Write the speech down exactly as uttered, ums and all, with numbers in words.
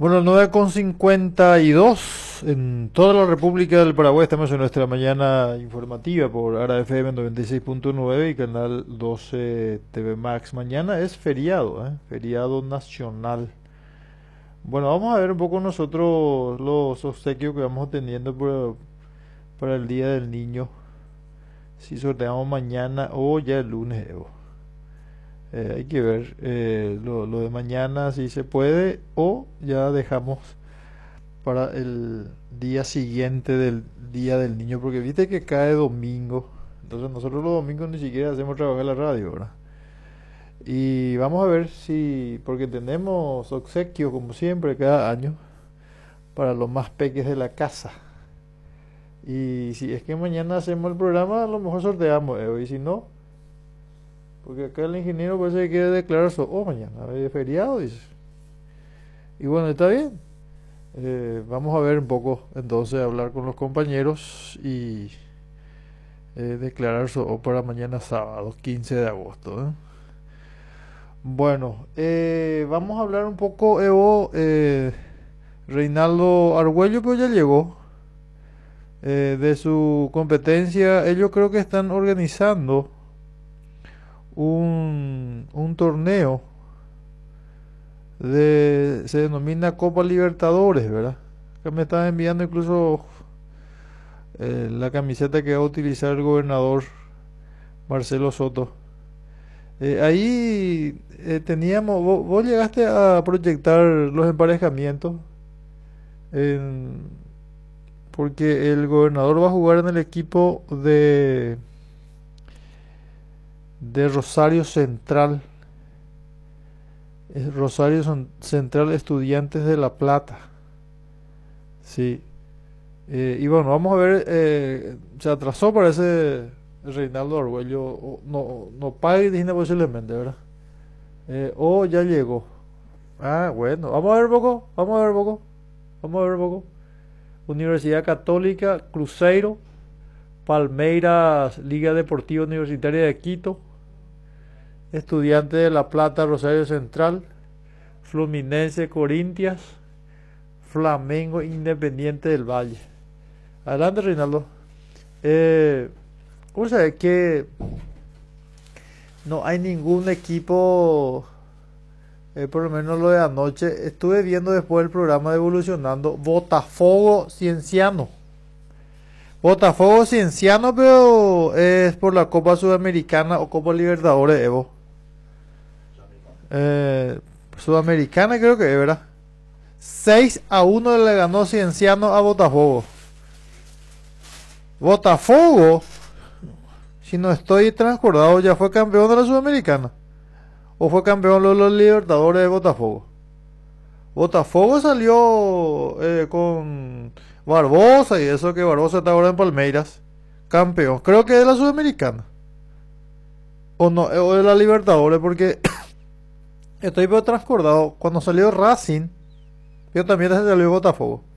Bueno, nueve con cincuenta y dos en toda la República del Paraguay. Estamos en nuestra mañana informativa por Ara F M noventa y seis punto nueve y Canal doce T V Max. Mañana es feriado, ¿eh? Feriado nacional. Bueno, vamos a ver un poco nosotros los obsequios que vamos teniendo para, para el Día del Niño. Si sorteamos mañana o ya el lunes, Evo. Eh, hay que ver eh, lo, lo de mañana si se puede o ya dejamos para el día siguiente del Día del Niño, porque viste que cae domingo, entonces nosotros los domingos ni siquiera hacemos trabajar la radio, ¿verdad? Y vamos a ver si, porque tenemos obsequios como siempre cada año para los más peques de la casa, y si es que mañana hacemos el programa a lo mejor sorteamos, eh, y si no, porque acá el ingeniero parece que quiere declarar su, oh, mañana es feriado, dice. Y bueno, está bien. Eh, vamos a ver un poco, entonces, hablar con los compañeros y eh, declarar su O para mañana sábado, quince de agosto. ¿eh? Bueno, eh, vamos a hablar un poco, Evo. Eh, Reinaldo Argüello, pues ya llegó. Eh, de su competencia, ellos creo que están organizando un, un torneo de, se denomina Copa Libertadores, ¿verdad? Que me están enviando incluso eh, la camiseta que va a utilizar el gobernador Marcelo Soto. Eh, ahí eh, teníamos, vos, vos llegaste a proyectar los emparejamientos, en, porque el gobernador va a jugar en el equipo de de Rosario Central, es Rosario Son- Central Estudiantes de La Plata, sí. Eh, y bueno, vamos a ver, eh, se atrasó parece Reinaldo Argüello, o- no, no pague Disney posiblemente, ¿verdad? Eh, o ya llegó. Ah, bueno, vamos a ver un poco, vamos a ver un poco, vamos a ver un poco. Universidad Católica, Cruzeiro, Palmeiras, Liga Deportiva Universitaria de Quito, Estudiante de La Plata, Rosario Central, Fluminense, Corintias, Flamengo, Independiente del Valle. Adelante, Reinaldo. Eh, ¿Cómo sabes que no hay ningún equipo, eh, por lo menos lo de anoche? Estuve viendo después el programa de Evolucionando, Botafogo Cienciano. Botafogo Cienciano, pero es por la Copa Sudamericana o Copa Libertadores, Evo. Eh, Sudamericana creo que es, ¿verdad? seis a uno le ganó Cienciano a Botafogo. Botafogo, si no estoy transcordado, ya fue campeón de la Sudamericana. O fue campeón de los Libertadores de Botafogo. Botafogo salió eh, con Barbosa y eso, que Barbosa está ahora en Palmeiras. Campeón. Creo que es de la Sudamericana. O no, o de la Libertadores, porque estoy pero transcordado. Cuando salió Racing, yo también se salió Botafogo.